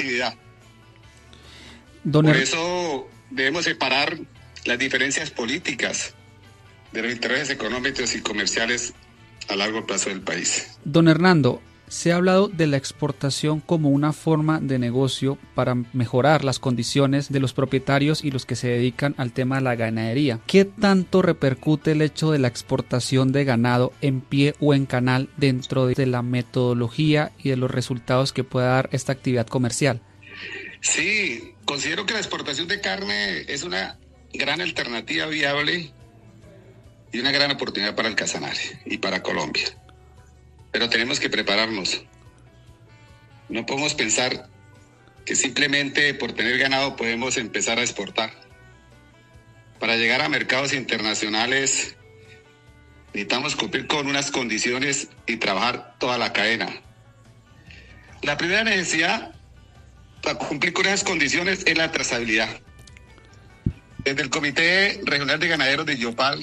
competitividad. Por eso debemos separar las diferencias políticas de los intereses económicos y comerciales a largo plazo del país. Don Hernando, se ha hablado de la exportación como una forma de negocio para mejorar las condiciones de los propietarios y los que se dedican al tema de la ganadería. ¿Qué tanto repercute el hecho de la exportación de ganado en pie o en canal dentro de la metodología y de los resultados que pueda dar esta actividad comercial? Sí, considero que la exportación de carne es una gran alternativa viable y una gran oportunidad para el Casanare y para Colombia. Pero tenemos que prepararnos. No podemos pensar que simplemente por tener ganado podemos empezar a exportar. Para llegar a mercados internacionales necesitamos cumplir con unas condiciones y trabajar toda la cadena. La primera necesidad para cumplir con esas condiciones es la trazabilidad. Desde el Comité Regional de Ganaderos de Yopal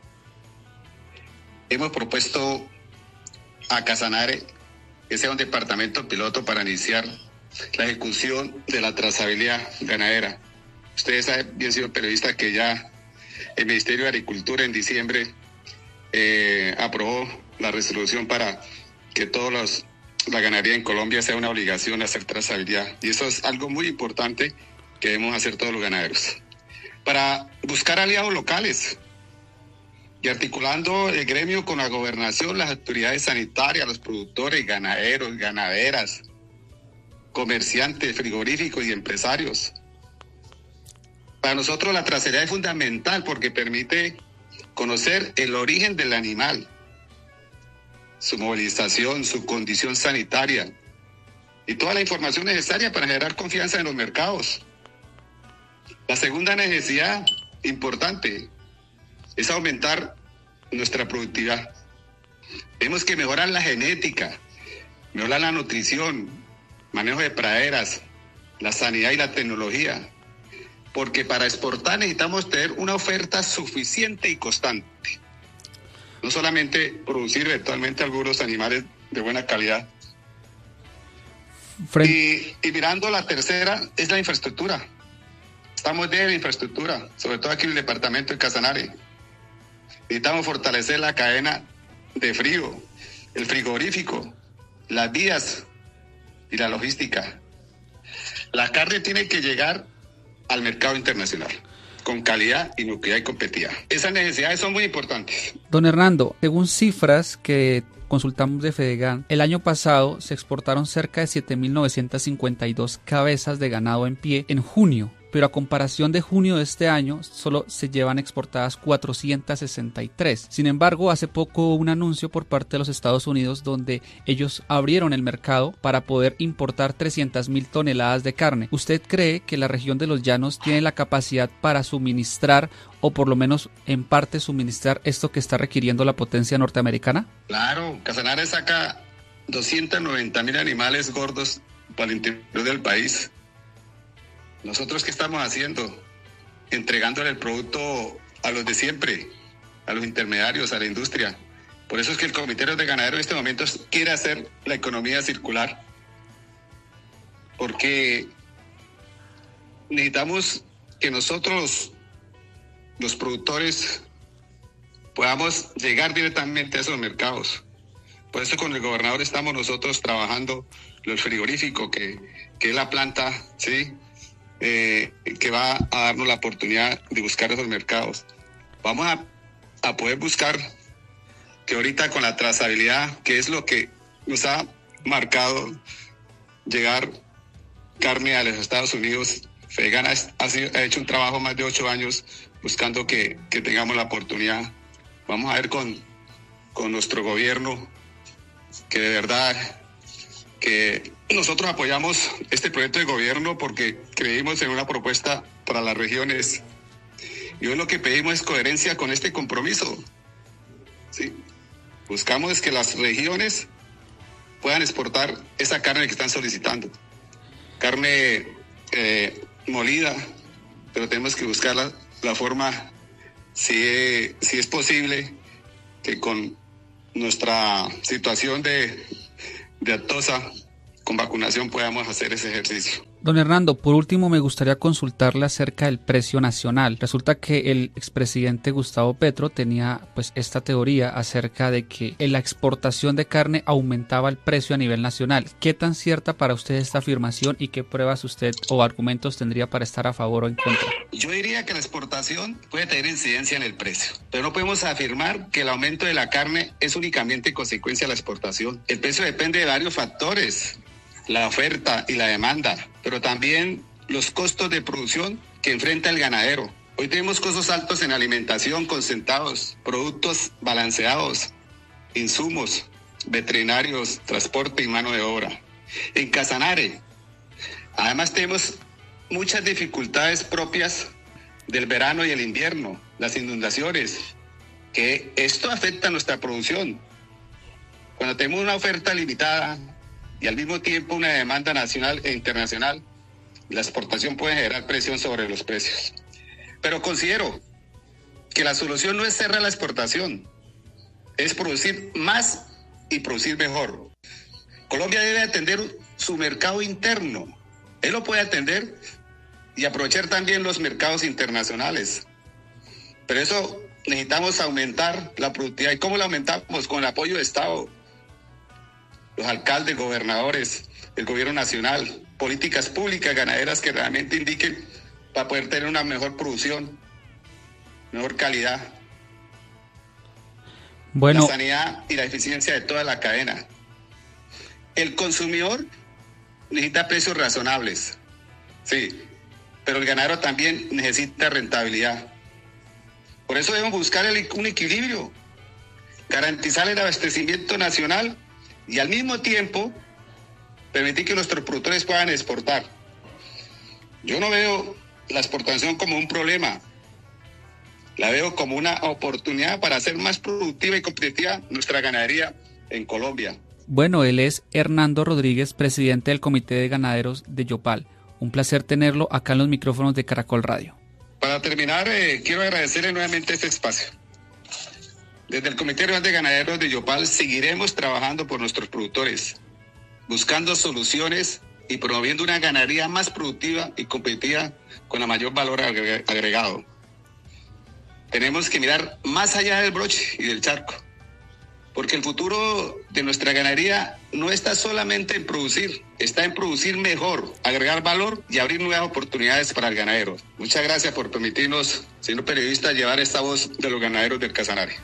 hemos propuesto a Casanare que sea un departamento piloto para iniciar la ejecución de la trazabilidad ganadera. Ustedes saben, bien sido periodista, que ya el Ministerio de Agricultura en diciembre aprobó la resolución para que la ganadería en Colombia sea una obligación hacer trazabilidad. Y eso es algo muy importante que debemos hacer todos los ganaderos. Para buscar aliados locales y articulando el gremio con la gobernación, las autoridades sanitarias, los productores, ganaderos, ganaderas, comerciantes, frigoríficos y empresarios. Para nosotros la trazabilidad es fundamental porque permite conocer el origen del animal, su movilización, su condición sanitaria y toda la información necesaria para generar confianza en los mercados. La segunda necesidad importante es aumentar nuestra productividad. Tenemos que mejorar la genética, mejorar la nutrición, manejo de praderas, la sanidad y la tecnología, porque para exportar necesitamos tener una oferta suficiente y constante. No solamente producir eventualmente algunos animales de buena calidad. Y mirando la tercera es la infraestructura. Estamos de infraestructura, sobre todo aquí en el departamento de Casanare. Necesitamos fortalecer la cadena de frío, el frigorífico, las vías y la logística. La carne tiene que llegar al mercado internacional con calidad, inocuidad y competitividad. Esas necesidades son muy importantes. Don Hernando, según cifras que consultamos de Fedegan, el año pasado se exportaron cerca de 7.952 cabezas de ganado en pie en junio, pero a comparación de junio de este año solo se llevan exportadas 463. Sin embargo, hace poco hubo un anuncio por parte de los Estados Unidos donde ellos abrieron el mercado para poder importar 300.000 toneladas de carne. ¿Usted cree que la región de los Llanos tiene la capacidad para suministrar o por lo menos en parte suministrar esto que está requiriendo la potencia norteamericana? Claro, Casanare saca 290.000 animales gordos para el interior del país. ¿Nosotros qué estamos haciendo? Entregándole el producto a los de siempre, a los intermediarios, a la industria. Por eso es que el Comité de Ganaderos en este momento quiere hacer la economía circular. Porque necesitamos que nosotros, los productores, podamos llegar directamente a esos mercados. Por eso con el gobernador estamos nosotros trabajando el frigorífico, que es la planta, ¿sí?, que va a darnos la oportunidad de buscar esos mercados. Vamos a poder buscar que ahorita con la trazabilidad, que es lo que nos ha marcado llegar carne a los Estados Unidos, Fedegan ha hecho un trabajo más de 8 años buscando que tengamos la oportunidad. Vamos a ver con nuestro gobierno que de verdad que nosotros apoyamos este proyecto de gobierno porque creímos en una propuesta para las regiones y hoy lo que pedimos es coherencia con este compromiso. ¿Sí? Buscamos que las regiones puedan exportar esa carne que están solicitando. Carne molida, pero tenemos que buscar la forma, si es posible, que con nuestra situación de Atosa, con vacunación podamos hacer ese ejercicio. Don Hernando, por último me gustaría consultarle acerca del precio nacional. Resulta que el expresidente Gustavo Petro tenía pues esta teoría acerca de que en la exportación de carne aumentaba el precio a nivel nacional. ¿Qué tan cierta para usted esta afirmación y qué pruebas usted o argumentos tendría para estar a favor o en contra? Yo diría que la exportación puede tener incidencia en el precio, pero no podemos afirmar que el aumento de la carne es únicamente consecuencia de la exportación. El precio depende de varios factores, la oferta y la demanda, pero también los costos de producción que enfrenta el ganadero. Hoy tenemos costos altos en alimentación, concentrados, productos balanceados, insumos, veterinarios, transporte y mano de obra. En Casanare, además tenemos muchas dificultades propias del verano y el invierno, las inundaciones, que esto afecta a nuestra producción. Cuando tenemos una oferta limitada y al mismo tiempo una demanda nacional e internacional, la exportación puede generar presión sobre los precios. Pero considero que la solución no es cerrar la exportación, es producir más y producir mejor. Colombia debe atender su mercado interno, él lo puede atender y aprovechar también los mercados internacionales. Pero eso necesitamos aumentar la productividad. ¿Y cómo la aumentamos? Con el apoyo de Estado, los alcaldes, gobernadores, el gobierno nacional, políticas públicas ganaderas que realmente indiquen para poder tener una mejor producción, mejor calidad, la sanidad y la eficiencia de toda la cadena. El consumidor necesita precios razonables, sí, pero el ganadero también necesita rentabilidad. Por eso debemos buscar un equilibrio, garantizar el abastecimiento nacional y al mismo tiempo permitir que nuestros productores puedan exportar. Yo no veo la exportación como un problema, la veo como una oportunidad para hacer más productiva y competitiva nuestra ganadería en Colombia. Bueno, él es Hernando Rodríguez, presidente del Comité de Ganaderos de Yopal. Un placer tenerlo acá en los micrófonos de Caracol Radio. Para terminar, quiero agradecerle nuevamente este espacio. Desde el Comité Regional de Ganaderos de Yopal seguiremos trabajando por nuestros productores, buscando soluciones y promoviendo una ganadería más productiva y competitiva con el mayor valor agregado. Tenemos que mirar más allá del broche y del charco, porque el futuro de nuestra ganadería no está solamente en producir, está en producir mejor, agregar valor y abrir nuevas oportunidades para el ganadero. Muchas gracias por permitirnos, señor periodista, llevar esta voz de los ganaderos del Casanare.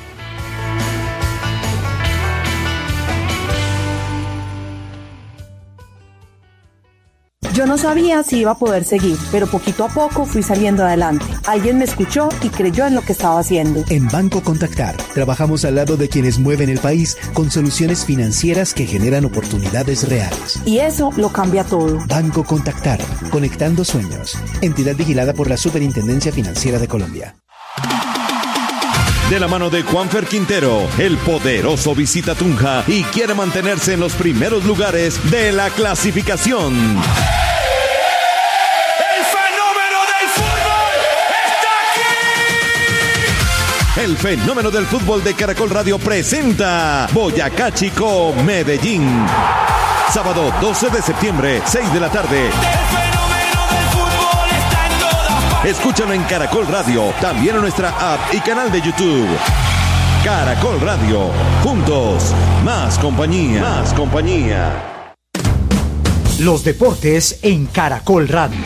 Yo no sabía si iba a poder seguir, pero poquito a poco fui saliendo adelante. Alguien me escuchó y creyó en lo que estaba haciendo. En Banco Contactar, trabajamos al lado de quienes mueven el país con soluciones financieras que generan oportunidades reales. Y eso lo cambia todo. Banco Contactar, conectando sueños. Entidad vigilada por la Superintendencia Financiera de Colombia. De la mano de Juanfer Quintero, el poderoso visita Tunja y quiere mantenerse en los primeros lugares de la clasificación. ¡El fenómeno del fútbol está aquí! El fenómeno del fútbol de Caracol Radio presenta Boyacá Chico Medellín. Sábado 12 de septiembre, 6 de la tarde. Escúchalo en Caracol Radio, también en nuestra app y canal de YouTube. Caracol Radio, juntos, más compañía. Más compañía. Los deportes en Caracol Radio.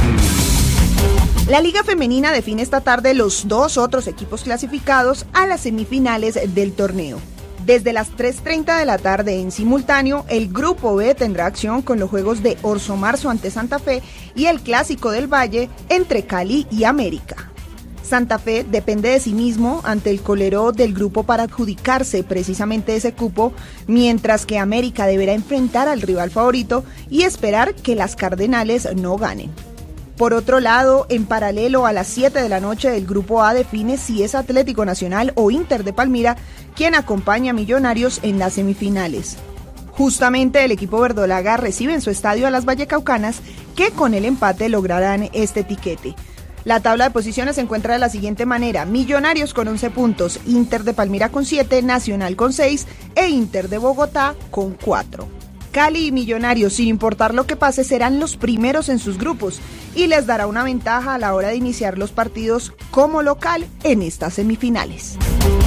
La Liga Femenina define esta tarde los dos otros equipos clasificados a las semifinales del torneo. Desde las 3:30 de la tarde en simultáneo, el Grupo B tendrá acción con los juegos de Orso Marzo ante Santa Fe y el Clásico del Valle entre Cali y América. Santa Fe depende de sí mismo ante el colero del grupo para adjudicarse precisamente ese cupo, mientras que América deberá enfrentar al rival favorito y esperar que las Cardenales no ganen. Por otro lado, en paralelo a las 7 de la noche, el Grupo A define si es Atlético Nacional o Inter de Palmira quien acompaña a Millonarios en las semifinales. Justamente el equipo verdolaga recibe en su estadio a las Vallecaucanas, que con el empate lograrán este tiquete. La tabla de posiciones se encuentra de la siguiente manera: Millonarios con 11 puntos, Inter de Palmira con 7, Nacional con 6 e Inter de Bogotá con 4. Cali y Millonarios, sin importar lo que pase, serán los primeros en sus grupos y les dará una ventaja a la hora de iniciar los partidos como local en estas semifinales.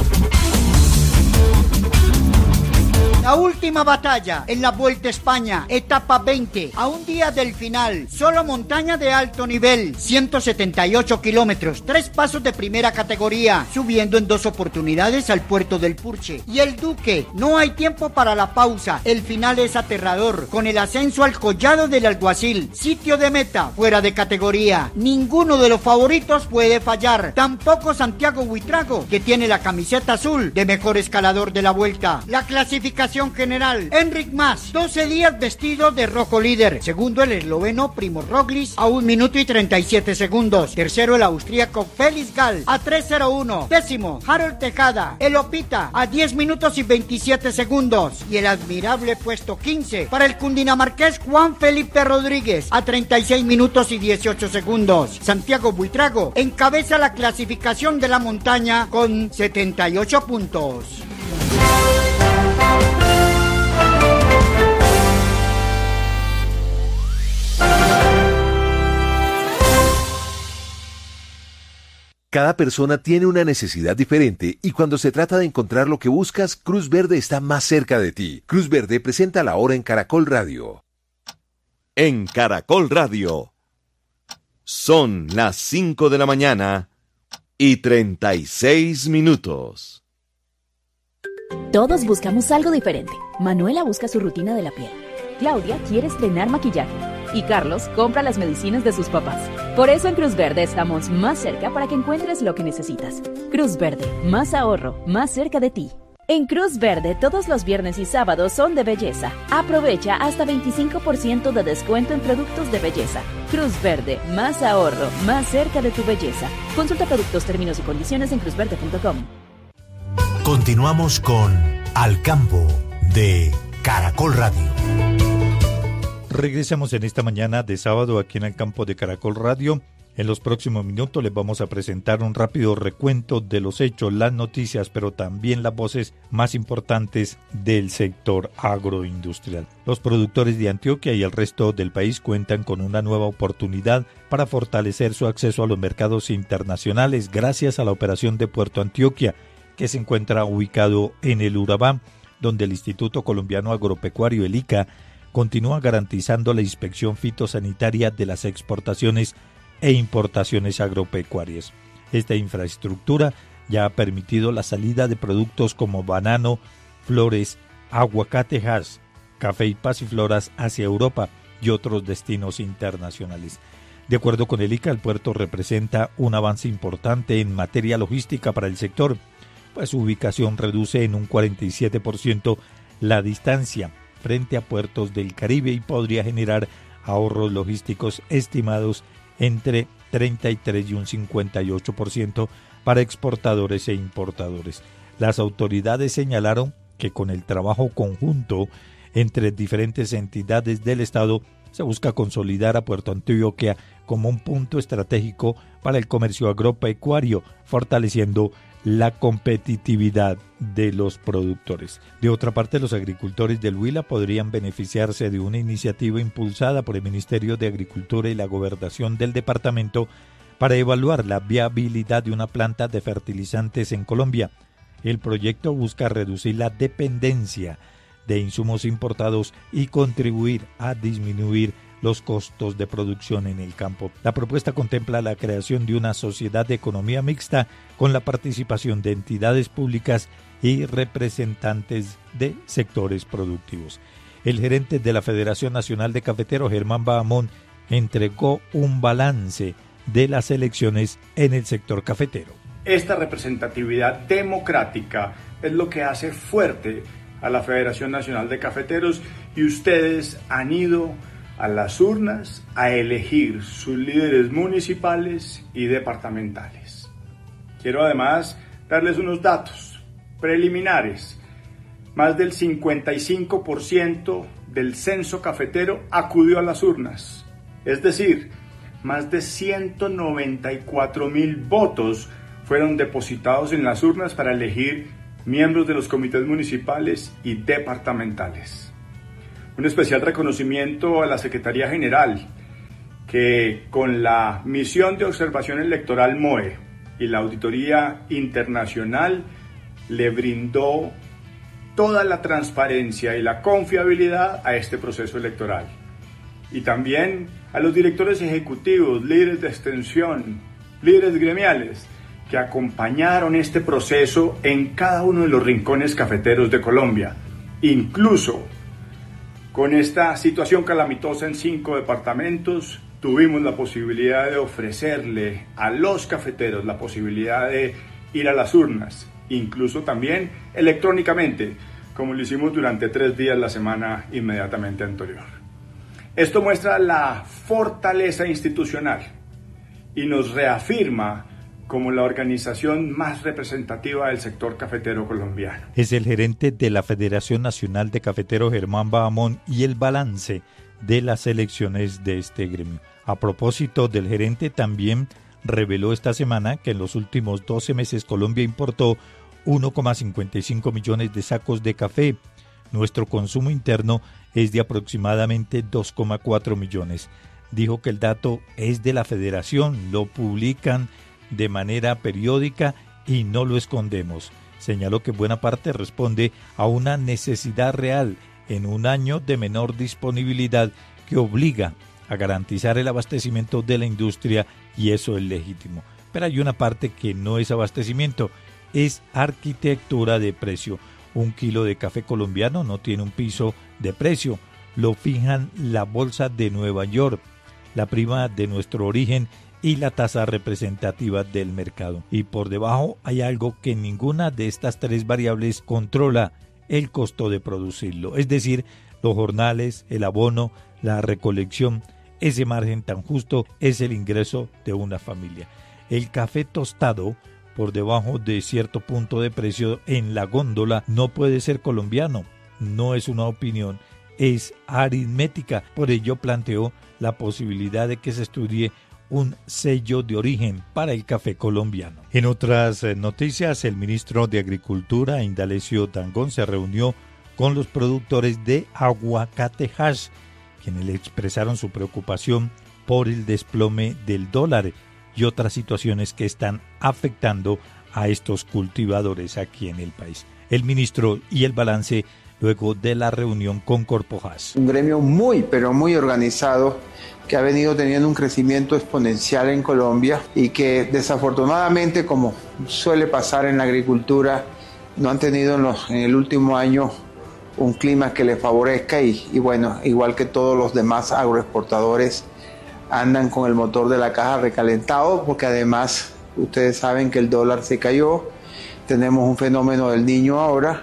La última batalla en la Vuelta a España, etapa 20, a un día del final, solo montaña de alto nivel, 178 kilómetros, 3 pasos de primera categoría, subiendo en 2 oportunidades al puerto del Purche. Y el Duque, no hay tiempo para la pausa, el final es aterrador, con el ascenso al Collado del Alguacil, sitio de meta, fuera de categoría. Ninguno de los favoritos puede fallar, tampoco Santiago Buitrago, que tiene la camiseta azul de mejor escalador de la Vuelta. La clasificación general, Enric Mas, 12 días vestido de rojo líder. Segundo el esloveno Primož Roglič a 1 minuto y 37 segundos. Tercero el austríaco Felix Gall a 3:01. Décimo Harold Tejada, el Opita a 10 minutos y 27 segundos. Y el admirable puesto 15 para el cundinamarqués Juan Felipe Rodríguez a 36 minutos y 18 segundos. Santiago Buitrago encabeza la clasificación de la montaña con 78 puntos. Cada persona tiene una necesidad diferente y cuando se trata de encontrar lo que buscas, Cruz Verde está más cerca de ti. Cruz Verde presenta la hora en Caracol Radio. En Caracol Radio. Son las 5 de la mañana y 36 minutos. Todos buscamos algo diferente. Manuela busca su rutina de la piel. Claudia quiere estrenar maquillaje. Y Carlos compra las medicinas de sus papás. Por eso en Cruz Verde estamos más cerca para que encuentres lo que necesitas. Cruz Verde, más ahorro, más cerca de ti. En Cruz Verde, todos los viernes y sábados son de belleza. Aprovecha hasta 25% de descuento en productos de belleza. Cruz Verde, más ahorro, más cerca de tu belleza. Consulta productos, términos y condiciones en cruzverde.com. Continuamos con Al Campo de Caracol Radio. Regresamos en esta mañana de sábado aquí en el campo de Caracol Radio. En los próximos minutos les vamos a presentar un rápido recuento de los hechos, las noticias, pero también las voces más importantes del sector agroindustrial. Los productores de Antioquia y el resto del país cuentan con una nueva oportunidad para fortalecer su acceso a los mercados internacionales gracias a la operación de Puerto Antioquia, que se encuentra ubicado en el Urabá, donde el Instituto Colombiano Agropecuario, el ICA, continúa garantizando la inspección fitosanitaria de las exportaciones e importaciones agropecuarias. Esta infraestructura ya ha permitido la salida de productos como banano, flores, aguacatejas, café y pasifloras hacia Europa y otros destinos internacionales. De acuerdo con el ICA, el puerto representa un avance importante en materia logística para el sector, pues su ubicación reduce en un 47% la distancia frente a puertos del Caribe y podría generar ahorros logísticos estimados entre 33 y un 58% para exportadores e importadores. Las autoridades señalaron que con el trabajo conjunto entre diferentes entidades del Estado se busca consolidar a Puerto Antioquia como un punto estratégico para el comercio agropecuario, fortaleciendo la competitividad de los productores. De otra parte, los agricultores del Huila podrían beneficiarse de una iniciativa impulsada por el Ministerio de Agricultura y la Gobernación del departamento para evaluar la viabilidad de una planta de fertilizantes en Colombia. El proyecto busca reducir la dependencia de insumos importados y contribuir a disminuir los costos de producción en el campo. La propuesta contempla la creación de una sociedad de economía mixta con la participación de entidades públicas y representantes de sectores productivos. El gerente de la Federación Nacional de Cafeteros, Germán Bahamón, entregó un balance de las elecciones en el sector cafetero. Esta representatividad democrática es lo que hace fuerte a la Federación Nacional de Cafeteros y ustedes han ido a las urnas a elegir sus líderes municipales y departamentales. Quiero además darles unos datos preliminares. Más del 55% del censo cafetero acudió a las urnas. Es decir, más de 194,000 votos fueron depositados en las urnas para elegir miembros de los comités municipales y departamentales. Un especial reconocimiento a la Secretaría General, que con la misión de observación electoral MOE y la auditoría internacional le brindó toda la transparencia y la confiabilidad a este proceso electoral. Y también a los directores ejecutivos, líderes de extensión, líderes gremiales, que acompañaron este proceso en cada uno de los rincones cafeteros de Colombia. Incluso con esta situación calamitosa en 5 departamentos, tuvimos la posibilidad de ofrecerle a los cafeteros la posibilidad de ir a las urnas, incluso también electrónicamente, como lo hicimos durante 3 días la semana inmediatamente anterior. Esto muestra la fortaleza institucional y nos reafirma como la organización más representativa del sector cafetero colombiano. Es el gerente de la Federación Nacional de Cafeteros, Germán Bahamón, y el balance de las elecciones de este gremio. A propósito del gerente, también reveló esta semana que en los últimos 12 meses Colombia importó 1,55 millones de sacos de café. Nuestro consumo interno es de aproximadamente 2,4 millones. Dijo que el dato es de la federación, lo publican de manera periódica y no lo escondemos. Señaló que buena parte responde a una necesidad real en un año de menor disponibilidad que obliga a garantizar el abastecimiento de la industria, y eso es legítimo. Pero hay una parte que no es abastecimiento, es arquitectura de precio. 1 kilo de café colombiano no tiene un piso de precio, lo fijan la Bolsa de Nueva York, la prima de nuestro origen y la tasa representativa del mercado. Y por debajo hay algo que ninguna de estas 3 variables controla: el costo de producirlo, es decir, los jornales, el abono, la recolección. Ese margen tan justo es el ingreso de una familia. El café tostado por debajo de cierto punto de precio en la góndola no puede ser colombiano. No es una opinión, es aritmética. Por ello planteó la posibilidad de que se estudie un sello de origen para el café colombiano. En otras noticias, el ministro de Agricultura, Indalecio Dangond, se reunió con los productores de aguacate hash, quienes le expresaron su preocupación por el desplome del dólar y otras situaciones que están afectando a estos cultivadores aquí en el país. El ministro y el balance luego de la reunión con Corpo Hash. Un gremio muy, pero muy organizado, que ha venido teniendo un crecimiento exponencial en Colombia y que desafortunadamente, como suele pasar en la agricultura, no han tenido en el último año un clima que les favorezca y bueno, igual que todos los demás agroexportadores, andan con el motor de la caja recalentado, porque además ustedes saben que el dólar se cayó, tenemos un fenómeno del Niño ahora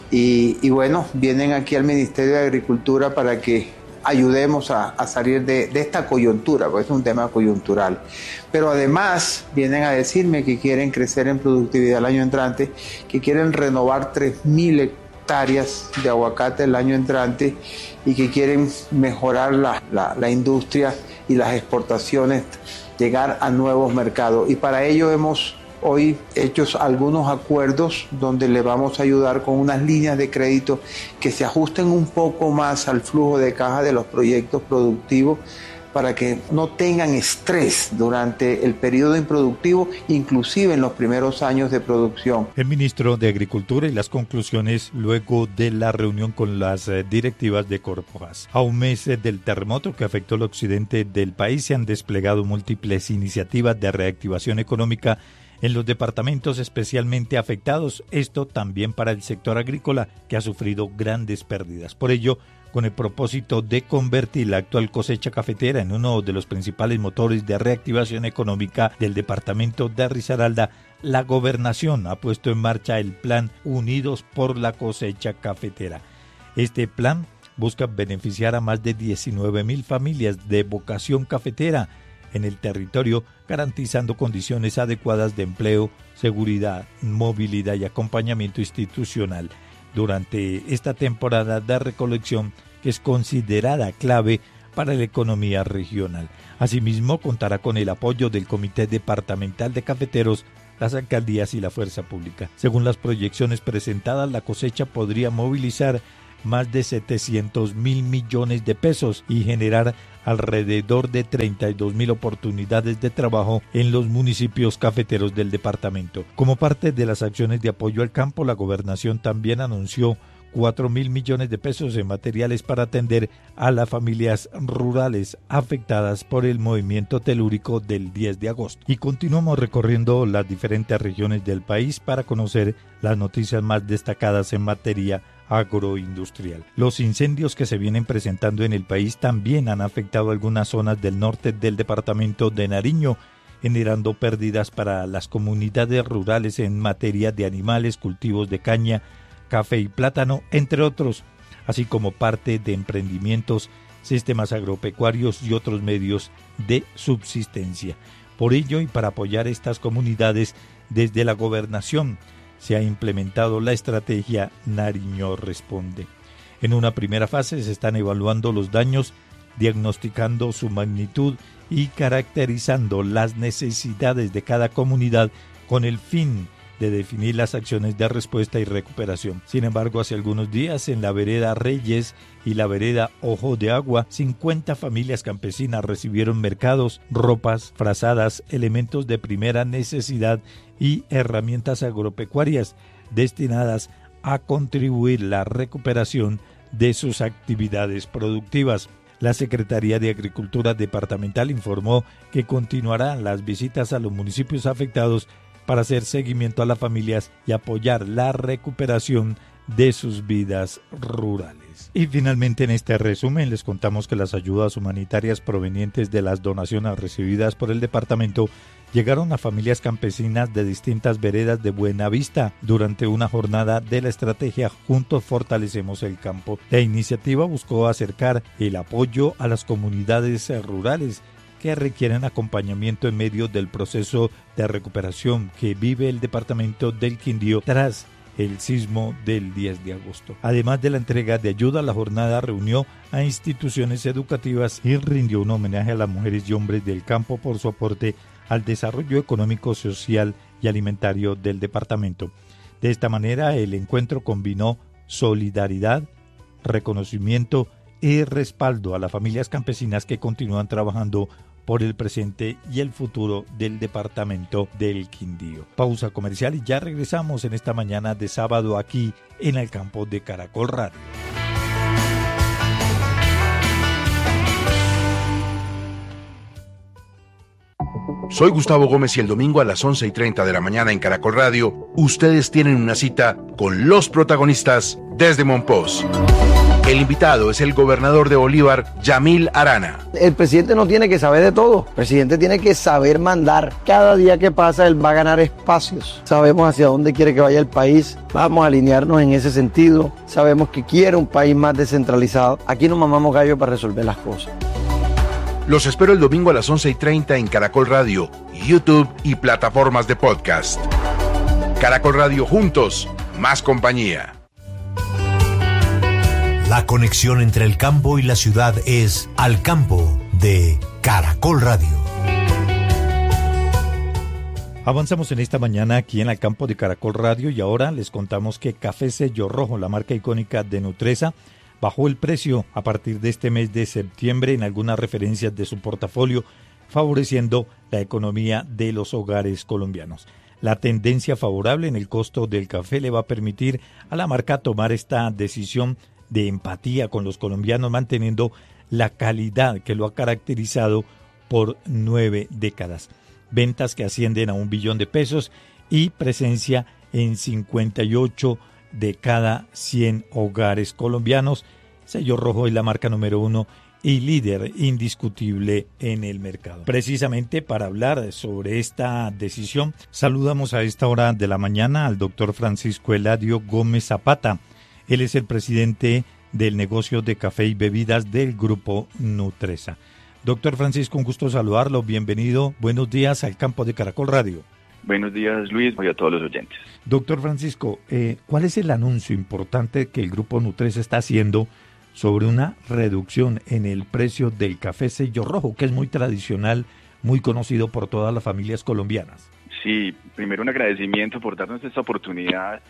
y bueno, vienen aquí al Ministerio de Agricultura para que ayudemos a salir de esta coyuntura, porque es un tema coyuntural. Pero además vienen a decirme que quieren crecer en productividad el año entrante, que quieren renovar 3.000 hectáreas de aguacate el año entrante y que quieren mejorar la industria y las exportaciones, llegar a nuevos mercados. Y para ello hemos hoy hecho algunos acuerdos donde le vamos a ayudar con unas líneas de crédito que se ajusten un poco más al flujo de caja de los proyectos productivos para que no tengan estrés durante el periodo improductivo, inclusive en los primeros años de producción. El ministro de Agricultura y las conclusiones luego de la reunión con las directivas de Corpo Hash. A un mes del terremoto que afectó el occidente del país, se han desplegado múltiples iniciativas de reactivación económica en los departamentos especialmente afectados, esto también para el sector agrícola, que ha sufrido grandes pérdidas. Por ello, con el propósito de convertir la actual cosecha cafetera en uno de los principales motores de reactivación económica del departamento de Risaralda, la gobernación ha puesto en marcha el plan Unidos por la Cosecha Cafetera. Este plan busca beneficiar a más de 19.000 familias de vocación cafetera en el territorio, garantizando condiciones adecuadas de empleo, seguridad, movilidad y acompañamiento institucional durante esta temporada de recolección, que es considerada clave para la economía regional. Asimismo, contará con el apoyo del Comité Departamental de Cafeteros, las alcaldías y la fuerza pública. Según las proyecciones presentadas, la cosecha podría movilizar más de 700.000 millones de pesos y generar alrededor de 32.000 oportunidades de trabajo en los municipios cafeteros del departamento. Como parte de las acciones de apoyo al campo, la gobernación también anunció 4.000 millones de pesos en materiales para atender a las familias rurales afectadas por el movimiento telúrico del 10 de agosto. Y continuamos recorriendo las diferentes regiones del país para conocer las noticias más destacadas en materia agroindustrial. Los incendios que se vienen presentando en el país también han afectado algunas zonas del norte del departamento de Nariño, generando pérdidas para las comunidades rurales en materia de animales, cultivos de caña, café y plátano, entre otros, así como parte de emprendimientos, sistemas agropecuarios y otros medios de subsistencia. Por ello, y para apoyar estas comunidades, desde la gobernación se ha implementado la estrategia Nariño Responde. En una primera fase se están evaluando los daños, diagnosticando su magnitud y caracterizando las necesidades de cada comunidad con el fin de definir las acciones de respuesta y recuperación. Sin embargo, hace algunos días en la vereda Reyes y la vereda Ojo de Agua, 50 familias campesinas recibieron mercados, ropas, frazadas, elementos de primera necesidad y herramientas agropecuarias destinadas a contribuir a la recuperación de sus actividades productivas. La Secretaría de Agricultura Departamental informó que continuarán las visitas a los municipios afectados para hacer seguimiento a las familias y apoyar la recuperación de sus vidas rurales. Y finalmente en este resumen les contamos que las ayudas humanitarias provenientes de las donaciones recibidas por el departamento llegaron a familias campesinas de distintas veredas de Buenavista durante una jornada de la estrategia Juntos Fortalecemos el Campo. La iniciativa buscó acercar el apoyo a las comunidades rurales que requieren acompañamiento en medio del proceso de recuperación que vive el departamento del Quindío tras el sismo del 10 de agosto. Además de la entrega de ayuda, la jornada reunió a instituciones educativas y rindió un homenaje a las mujeres y hombres del campo por su aporte al desarrollo económico, social y alimentario del departamento. De esta manera, el encuentro combinó solidaridad, reconocimiento y respaldo a las familias campesinas que continúan trabajando por el presente y el futuro del departamento del Quindío. Pausa comercial y ya regresamos en esta mañana de sábado aquí en el campo de Caracol Radio. Soy Gustavo Gómez y el domingo a las 11:30 de la mañana en Caracol Radio, ustedes tienen una cita con los protagonistas desde Monpós. El invitado es el gobernador de Bolívar, Yamil Arana. El presidente no tiene que saber de todo, el presidente tiene que saber mandar. Cada día que pasa él va a ganar espacios. Sabemos hacia dónde quiere que vaya el país, vamos a alinearnos en ese sentido. Sabemos que quiere un país más descentralizado. Aquí no mamamos gallo para resolver las cosas. Los espero el domingo a las 11:30 en Caracol Radio, YouTube y plataformas de podcast. Caracol Radio, juntos, más compañía. La conexión entre el campo y la ciudad es Al Campo de Caracol Radio. Avanzamos en esta mañana aquí en el campo de Caracol Radio y ahora les contamos que Café Sello Rojo, la marca icónica de Nutresa, bajó el precio a partir de este mes de septiembre en algunas referencias de su portafolio, favoreciendo la economía de los hogares colombianos. La tendencia favorable en el costo del café le va a permitir a la marca tomar esta decisión de empatía con los colombianos, manteniendo la calidad que lo ha caracterizado por 9 décadas. Ventas que ascienden a 1 billón de pesos y presencia en 58 de cada 100 hogares colombianos. Sello Rojo es la marca número 1 y líder indiscutible en el mercado. Precisamente para hablar sobre esta decisión, saludamos a esta hora de la mañana al doctor Francisco Eladio Gómez Zapata. Él es el presidente del negocio de café y bebidas del grupo Nutresa. Doctor Francisco, un gusto saludarlo. Bienvenido. Buenos días al campo de Caracol Radio. Buenos días, Luis, y a todos los oyentes. Doctor Francisco, ¿cuál es el anuncio importante que el grupo Nutresa está haciendo sobre una reducción en el precio del café Sello Rojo, que es muy tradicional, muy conocido por todas las familias colombianas? Sí, primero un agradecimiento por darnos esta oportunidad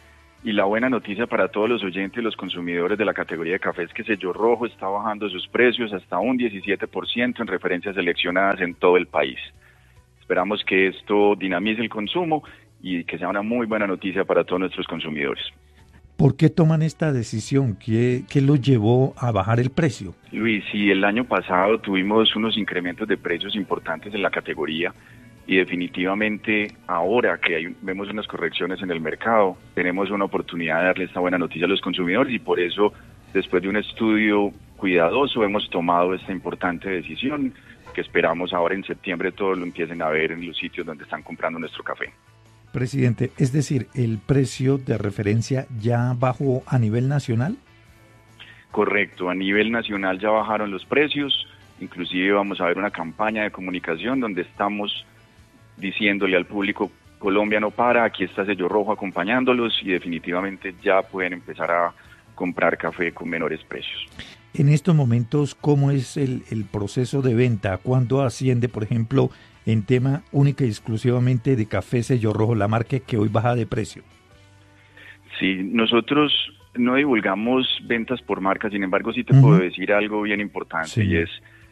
Y la buena noticia para todos los oyentes y los consumidores de la categoría de café es que Sello Rojo está bajando sus precios hasta un 17% en referencias seleccionadas en todo el país. Esperamos que esto dinamice el consumo y que sea una muy buena noticia para todos nuestros consumidores. ¿Por qué toman esta decisión? ¿Qué los llevó a bajar el precio? Luis, sí, el año pasado tuvimos unos incrementos de precios importantes en la categoría y definitivamente ahora que vemos unas correcciones en el mercado, tenemos una oportunidad de darle esta buena noticia a los consumidores y por eso, después de un estudio cuidadoso, hemos tomado esta importante decisión que esperamos ahora en septiembre todos lo empiecen a ver en los sitios donde están comprando nuestro café. Presidente, es decir, ¿el precio de referencia ya bajó a nivel nacional? Correcto, a nivel nacional ya bajaron los precios, inclusive vamos a ver una campaña de comunicación donde estamos diciéndole al público, Colombia no para, aquí está Sello Rojo acompañándolos y definitivamente ya pueden empezar a comprar café con menores precios. En estos momentos, ¿cómo es el proceso de venta? ¿Cuándo asciende, por ejemplo, en tema única y exclusivamente de café Sello Rojo, la marca que hoy baja de precio? Sí, nosotros no divulgamos ventas por marca, sin embargo sí te puedo decir algo bien importante y es,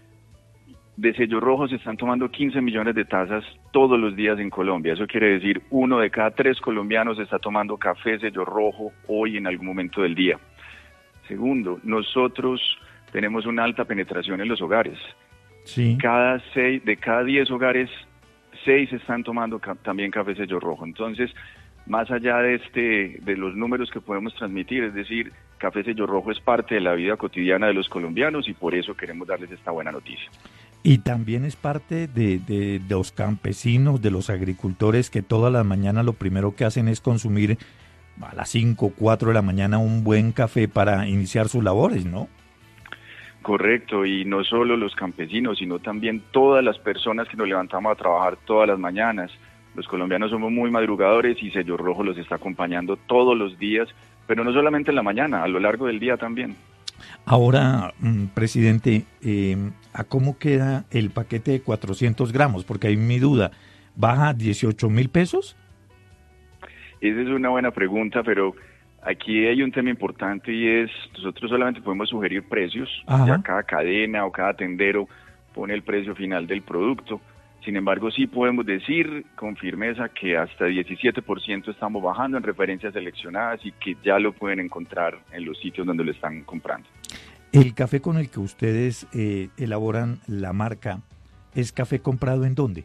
de Sello Rojo se están tomando 15 millones de tazas todos los días en Colombia. Eso quiere decir 1 de cada 3 colombianos está tomando café Sello Rojo hoy en algún momento del día. Segundo, nosotros tenemos una alta penetración en los hogares. Sí. De cada 10 hogares, 6 están tomando también café Sello Rojo. Entonces, más allá de los números que podemos transmitir, es decir, café Sello Rojo es parte de la vida cotidiana de los colombianos y por eso queremos darles esta buena noticia. Y también es parte de los campesinos, de los agricultores que todas las mañanas lo primero que hacen es consumir a las 5 o 4 de la mañana un buen café para iniciar sus labores, ¿no? Correcto, y no solo los campesinos, sino también todas las personas que nos levantamos a trabajar todas las mañanas. Los colombianos somos muy madrugadores y Sello Rojo los está acompañando todos los días, pero no solamente en la mañana, a lo largo del día también. Ahora, presidente, ¿a cómo queda el paquete de 400 gramos? Porque hay mi duda, ¿baja 18.000 pesos? Esa es una buena pregunta, pero aquí hay un tema importante y es, nosotros solamente podemos sugerir precios, ya cada cadena o cada tendero pone el precio final del producto. Sin embargo, sí podemos decir con firmeza que hasta 17% estamos bajando en referencias seleccionadas y que ya lo pueden encontrar en los sitios donde lo están comprando. ¿El café con el que ustedes elaboran la marca es café comprado en dónde?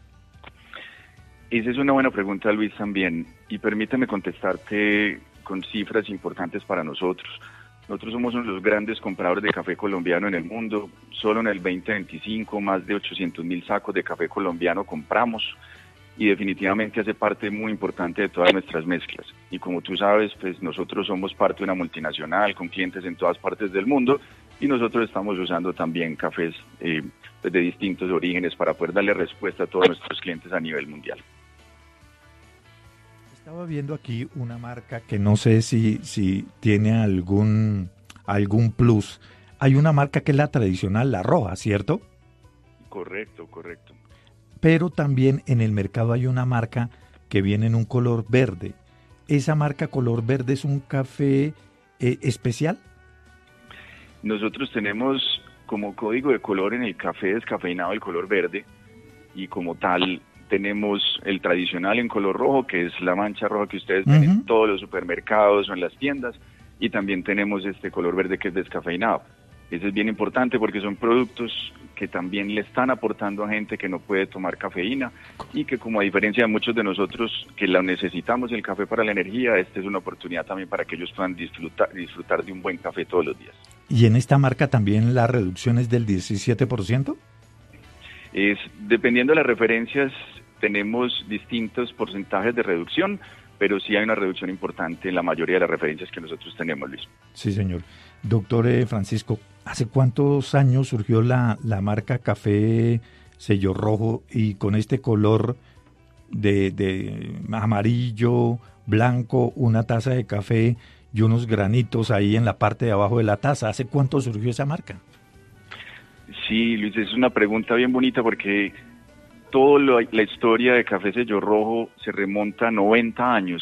Esa es una buena pregunta, Luis, también. Y permítame contestarte con cifras importantes para nosotros. Nosotros somos uno de los grandes compradores de café colombiano en el mundo. Solo en el 2025 más de 800.000 sacos de café colombiano compramos y definitivamente hace parte muy importante de todas nuestras mezclas. Y como tú sabes, pues nosotros somos parte de una multinacional con clientes en todas partes del mundo y nosotros estamos usando también cafés de distintos orígenes para poder darle respuesta a todos nuestros clientes a nivel mundial. Estaba viendo aquí una marca que no sé si tiene algún plus. Hay una marca que es la tradicional, la roja, ¿cierto? Correcto. Pero también en el mercado hay una marca que viene en un color verde. ¿Esa marca color verde es un café especial? Nosotros tenemos como código de color en el café descafeinado el color verde y como tal tenemos el tradicional en color rojo, que es la mancha roja que ustedes ven en todos los supermercados o en las tiendas, y también tenemos este color verde que es descafeinado. Eso es bien importante porque son productos que también le están aportando a gente que no puede tomar cafeína y que, como a diferencia de muchos de nosotros que la necesitamos el café para la energía, esta es una oportunidad también para que ellos puedan disfrutar de un buen café todos los días. ¿Y en esta marca también la reducción es del 17%? Dependiendo de las referencias, tenemos distintos porcentajes de reducción, pero sí hay una reducción importante en la mayoría de las referencias que nosotros tenemos, Luis. Sí, señor. Doctor Francisco, ¿hace cuántos años surgió la marca Café Sello Rojo y con este color de amarillo, blanco, una taza de café y unos granitos ahí en la parte de abajo de la taza? ¿Hace cuánto surgió esa marca? Sí, Luis, es una pregunta bien bonita porque toda la historia de Café Sello Rojo se remonta a 90 años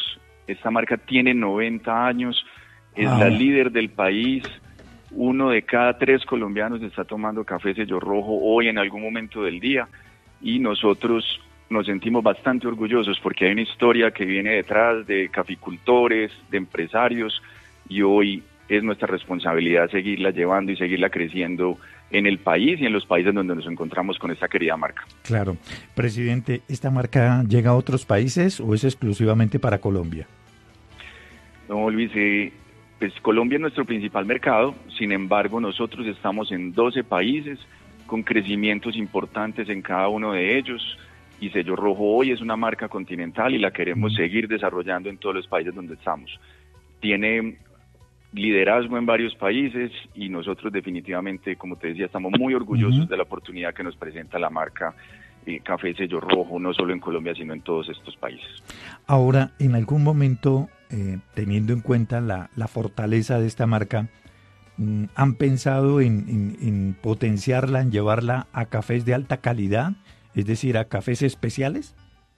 Esta marca tiene 90 años, es la líder del país. 1 de cada 3 colombianos está tomando café Sello Rojo hoy en algún momento del día, y nosotros nos sentimos bastante orgullosos porque hay una historia que viene detrás de caficultores, de empresarios, y hoy es nuestra responsabilidad seguirla llevando y seguirla creciendo en el país y en los países donde nos encontramos con esta querida marca. Claro. Presidente, ¿esta marca llega a otros países o es exclusivamente para Colombia? No, Luis, pues Colombia es nuestro principal mercado, sin embargo nosotros estamos en 12 países con crecimientos importantes en cada uno de ellos, y Sello Rojo hoy es una marca continental y la queremos seguir desarrollando en todos los países donde estamos. Tiene liderazgo en varios países y nosotros definitivamente, como te decía, estamos muy orgullosos de la oportunidad que nos presenta la marca Café Sello Rojo, no solo en Colombia, sino en todos estos países. Ahora, en algún momento, teniendo en cuenta la fortaleza de esta marca, ¿han pensado en potenciarla, en llevarla a cafés de alta calidad, es decir, a cafés especiales?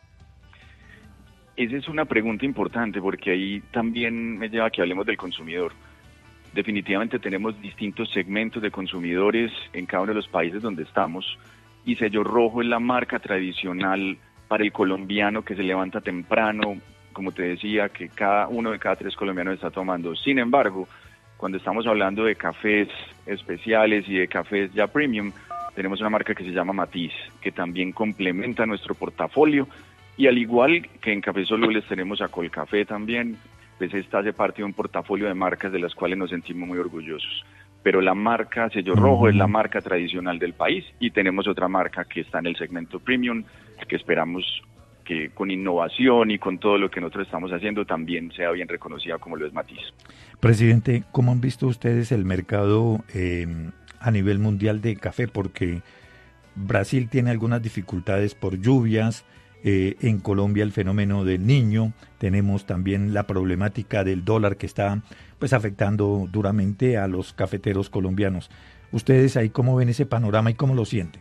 Esa es una pregunta importante porque ahí también me lleva a que hablemos del consumidor. Definitivamente tenemos distintos segmentos de consumidores en cada uno de los países donde estamos, y Sello Rojo es la marca tradicional para el colombiano que se levanta temprano, como te decía, que cada 1 de cada 3 colombianos está tomando. Sin embargo, cuando estamos hablando de cafés especiales y de cafés ya premium, tenemos una marca que se llama Matiz, que también complementa nuestro portafolio. Y al igual que en Cafés Solubles tenemos a Colcafé también, pues esta hace parte de un portafolio de marcas de las cuales nos sentimos muy orgullosos. Pero la marca Sello Rojo es la marca tradicional del país, y tenemos otra marca que está en el segmento premium, que esperamos que con innovación y con todo lo que nosotros estamos haciendo también sea bien reconocida como lo es Matiz. Presidente, ¿cómo han visto ustedes el mercado a nivel mundial de café? Porque Brasil tiene algunas dificultades por lluvias, en Colombia el fenómeno del Niño, tenemos también la problemática del dólar que está pues afectando duramente a los cafeteros colombianos. ¿Ustedes ahí cómo ven ese panorama y cómo lo sienten?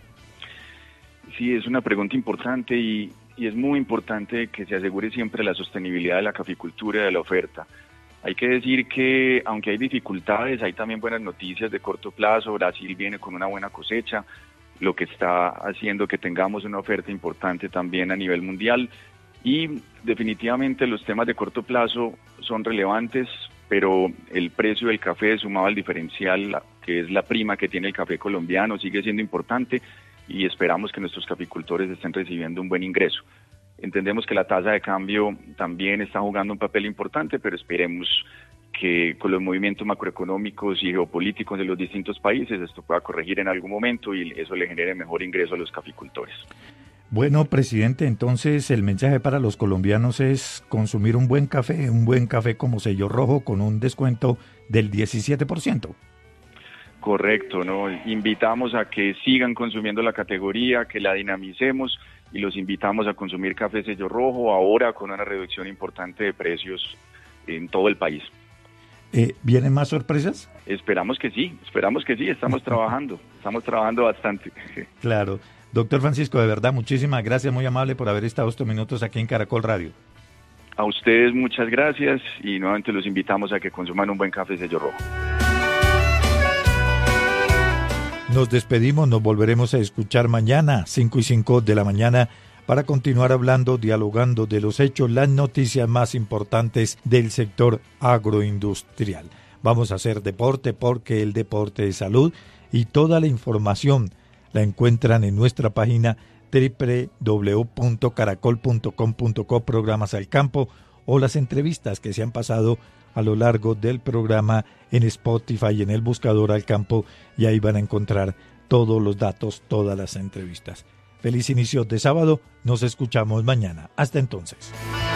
Sí, es una pregunta importante y es muy importante que se asegure siempre la sostenibilidad de la caficultura y de la oferta. Hay que decir que aunque hay dificultades, hay también buenas noticias de corto plazo. Brasil viene con una buena cosecha, lo que está haciendo que tengamos una oferta importante también a nivel mundial, y definitivamente los temas de corto plazo son relevantes, pero el precio del café sumado al diferencial, que es la prima que tiene el café colombiano, sigue siendo importante, y esperamos que nuestros caficultores estén recibiendo un buen ingreso. Entendemos que la tasa de cambio también está jugando un papel importante, pero esperemos que con los movimientos macroeconómicos y geopolíticos de los distintos países esto pueda corregir en algún momento y eso le genere mejor ingreso a los caficultores. Bueno, presidente, entonces el mensaje para los colombianos es consumir un buen café como Sello Rojo con un descuento del 17%. Correcto, ¿no? Invitamos a que sigan consumiendo la categoría, que la dinamicemos, y los invitamos a consumir café Sello Rojo ahora con una reducción importante de precios en todo el país. ¿Vienen más sorpresas? Esperamos que sí, estamos trabajando bastante. Claro. Doctor Francisco, de verdad, muchísimas gracias, muy amable por haber estado estos minutos aquí en Caracol Radio. A ustedes muchas gracias y nuevamente los invitamos a que consuman un buen café Sello Rojo. Nos despedimos, nos volveremos a escuchar mañana, 5:05 de la mañana, para continuar hablando, dialogando de los hechos, las noticias más importantes del sector agroindustrial. Vamos a hacer deporte porque el deporte es salud, y toda la información la encuentran en nuestra página www.caracol.com.co, programas al campo, o las entrevistas que se han pasado a lo largo del programa en Spotify, en el buscador al campo, y ahí van a encontrar todos los datos, todas las entrevistas. Feliz inicio de sábado, nos escuchamos mañana. Hasta entonces.